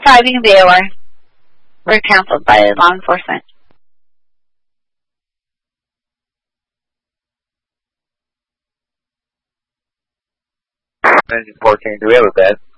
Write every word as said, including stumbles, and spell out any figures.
Driving and V O R were canceled by law enforcement. Engine fourteen, do we have a bed?